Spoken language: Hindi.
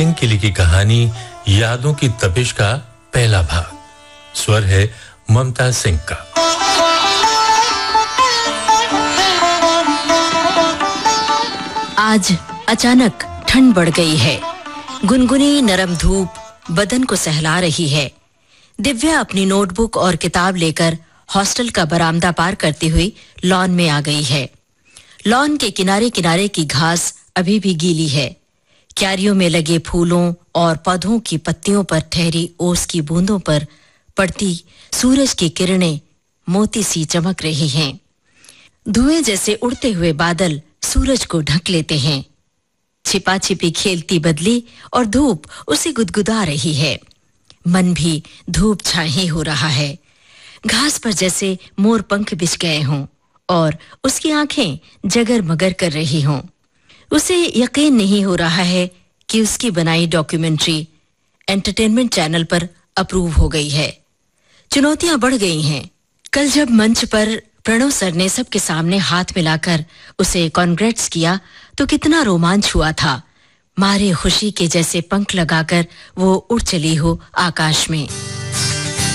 सिंह की लिखी कहानी यादों की तपिश का पहला भाग। स्वर है ममता सिंह का। आज अचानक ठंड बढ़ गई है। गुनगुनी नरम धूप बदन को सहला रही है। दिव्या अपनी नोटबुक और किताब लेकर हॉस्टल का बरामदा पार करती हुई लॉन में आ गई है। लॉन के किनारे किनारे की घास अभी भी गीली है। क्यारियों में लगे फूलों और पौधों की पत्तियों पर ठहरी ओस की बूंदों पर पड़ती सूरज की किरणें मोती सी चमक रही हैं। धुएं जैसे उड़ते हुए बादल सूरज को ढक लेते हैं। छिपा छिपी खेलती बदली और धूप उसे गुदगुदा रही है। मन भी धूप छाही हो रहा है। घास पर जैसे मोर पंख बिछ गए हों और उसकी आंखें जगर मगर कर रही हों। उसे यकीन नहीं हो रहा है कि उसकी बनाई डॉक्यूमेंट्री एंटरटेनमेंट चैनल पर अप्रूव हो गई है। चुनौतियां बढ़ गई हैं। कल जब मंच पर प्रणव सर ने सबके सामने हाथ मिलाकर उसे कॉन्ग्रेट्स किया तो कितना रोमांच हुआ था। मारे खुशी के जैसे पंख लगाकर वो उड़ चली हो आकाश में।